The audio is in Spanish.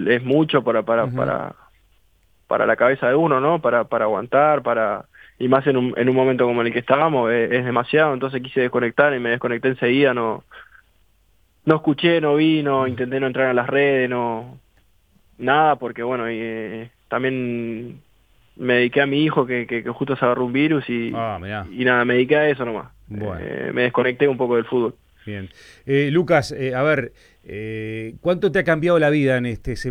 es mucho para la cabeza de uno, ¿no? Para aguantar, y más en un momento como en el que estábamos, es demasiado. Entonces quise desconectar y me desconecté enseguida. No escuché, no vi, no intenté no entrar a las redes, no nada, porque bueno, también me dediqué a mi hijo que justo se agarró un virus, Ah, mirá. y nada, me dediqué a eso nomás. Bueno, Me desconecté un poco del fútbol. bien. Lucas, a ver, ¿cuánto te ha cambiado la vida en este